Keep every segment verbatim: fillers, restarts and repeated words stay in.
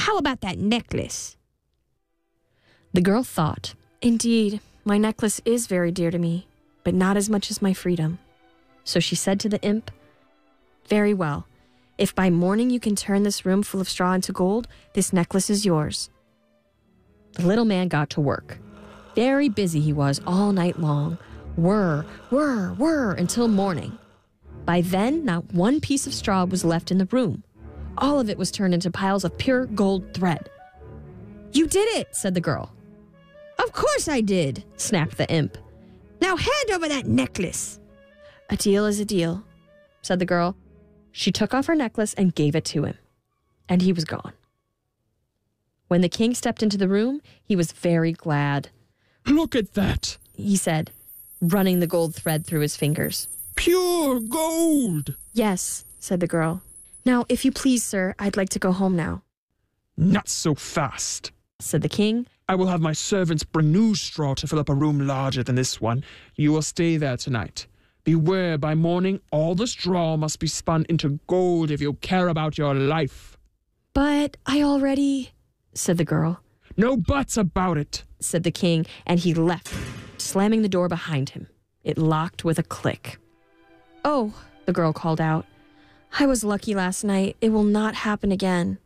how about that necklace? The girl thought, "Indeed, my necklace is very dear to me, but not as much as my freedom." So she said to the imp, "Very well. If by morning you can turn this room full of straw into gold, this necklace is yours." The little man got to work. Very busy he was all night long. Whir, whir, whir until morning. By then, not one piece of straw was left in the room. All of it was turned into piles of pure gold thread. "You did it," said the girl. "Of course I did," snapped the imp. "Now hand over that necklace." "A deal is a deal," said the girl. She took off her necklace and gave it to him, and he was gone. When the king stepped into the room, he was very glad. "Look at that," he said, running the gold thread through his fingers. "Pure gold." "Yes," said the girl. "Now, if you please, sir, I'd like to go home now." "Not so fast," said the king. "I will have my servants bring new straw to fill up a room larger than this one. You will stay there tonight. Beware, by morning, all the straw must be spun into gold if you care about your life." "But I already," said the girl. "No buts about it," said the king, and he left, slamming the door behind him. It locked with a click. "Oh," the girl called out, "I was lucky last night. It will not happen again."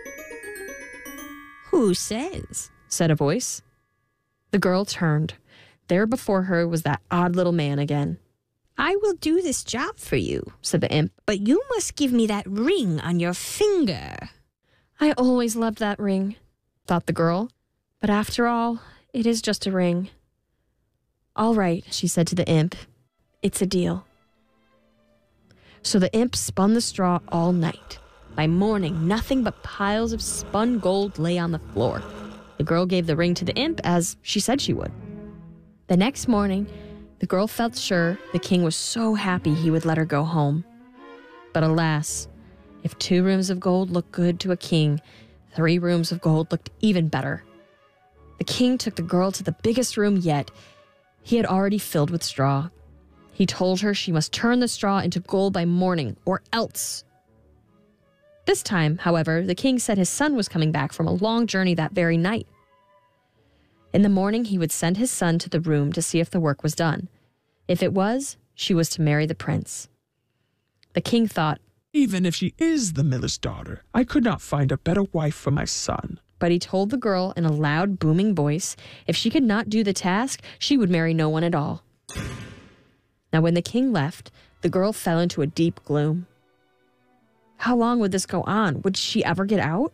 "Who says?" said a voice. The girl turned. There before her was that odd little man again. "I will do this job for you," said the imp, "but you must give me that ring on your finger." "I always loved that ring," thought the girl. "But after all, it is just a ring." "All right," she said to the imp. "It's a deal." So the imp spun the straw all night. By morning, nothing but piles of spun gold lay on the floor. The girl gave the ring to the imp as she said she would. The next morning, the girl felt sure the king was so happy he would let her go home. But alas, if two rooms of gold looked good to a king, three rooms of gold looked even better. The king took the girl to the biggest room yet. He had already filled with straw. He told her she must turn the straw into gold by morning, or else. This time, however, the king said his son was coming back from a long journey that very night. In the morning, he would send his son to the room to see if the work was done. If it was, she was to marry the prince. The king thought, "Even if she is the miller's daughter, I could not find a better wife for my son." But he told the girl in a loud, booming voice, if she could not do the task, she would marry no one at all. Now, when the king left, the girl fell into a deep gloom. How long would this go on? Would she ever get out?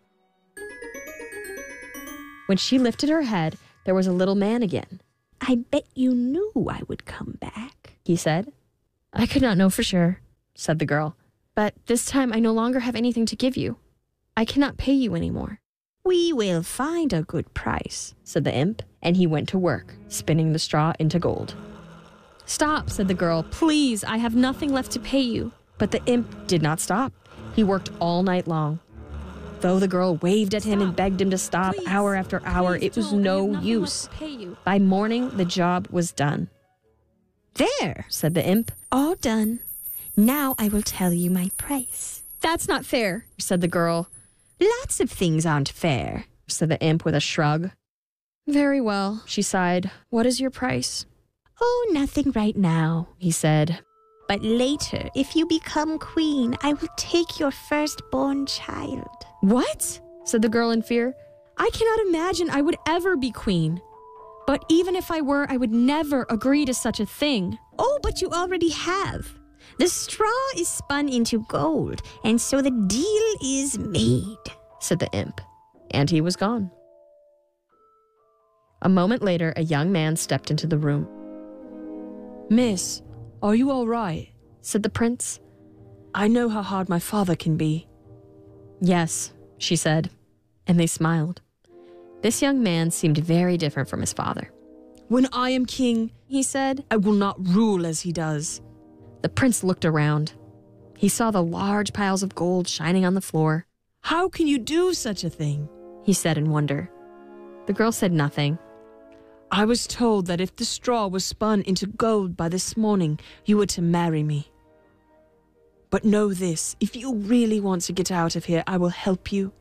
When she lifted her head, there was a little man again. "I bet you knew I would come back," he said. "I could not know for sure," said the girl. "But this time I no longer have anything to give you. I cannot pay you anymore." "We will find a good price," said the imp, and he went to work, spinning the straw into gold. "Stop," said the girl. "Please, I have nothing left to pay you." But the imp did not stop. He worked all night long. Though the girl waved at him and begged him to stop Please, hour after hour, it was no use. By morning, the job was done. "There," said the imp. "all done. Now I will tell you my price." "That's not fair," said the girl. "Lots of things aren't fair," said the imp with a shrug. "Very well," she sighed. "What is your price?" "Oh, nothing right now," he said. "But later, if you become queen, I will take your firstborn child." "What?" said the girl in fear. "I cannot imagine I would ever be queen. But even if I were, I would never agree to such a thing." "Oh, but you already have. The straw is spun into gold, and so the deal is made," said the imp, and he was gone. A moment later, a young man stepped into the room. "Miss, are you all right?" said the prince. "I know how hard my father can be." "Yes," she said, and they smiled. This young man seemed very different from his father. "When I am king," he said, "I will not rule as he does." The prince looked around. He saw the large piles of gold shining on the floor. "How can you do such a thing?" he said in wonder. The girl said nothing. "I was told that if the straw was spun into gold by this morning, you were to marry me. But know this, if you really want to get out of here, I will help you.